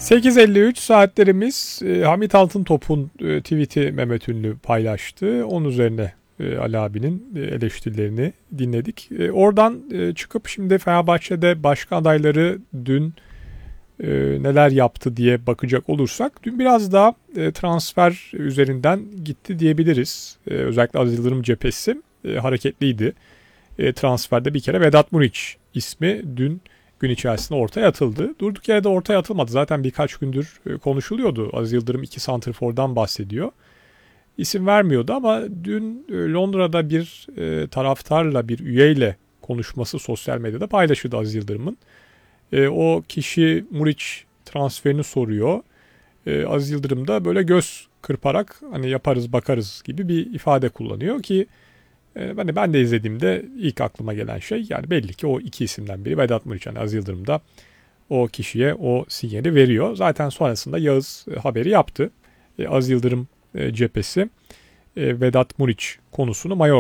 8.53 saatlerimiz Hamit Altıntop'un tweet'i Mehmet Ünlü paylaştı. Onun üzerine Ali abinin eleştirilerini dinledik. Oradan çıkıp şimdi Fenerbahçe'de başka adayları dün neler yaptı diye bakacak olursak dün biraz daha transfer üzerinden gitti diyebiliriz. Özellikle Aziz Yıldırım cephesi hareketliydi. Transferde bir kere Vedat Muriç ismi dün gün içerisinde ortaya atıldı. Durduk yere de ortaya atılmadı. Zaten birkaç gündür konuşuluyordu. Aziz Yıldırım 2 santrfordan bahsediyor. İsim vermiyordu ama dün Londra'da bir taraftarla, bir üyeyle konuşması sosyal medyada paylaşıldı Aziz Yıldırım'ın. O kişi Muriç transferini soruyor. Aziz Yıldırım da böyle göz kırparak hani yaparız bakarız gibi bir ifade kullanıyor ki ben de izlediğimde ilk aklıma gelen şey yani belli ki o iki isimden biri Vedat Muriç. Yani Aziz Yıldırım da o kişiye o sinyali veriyor. Zaten sonrasında Yağız haberi yaptı. Aziz Yıldırım cephesi Vedat Muriç konusunu Mallorca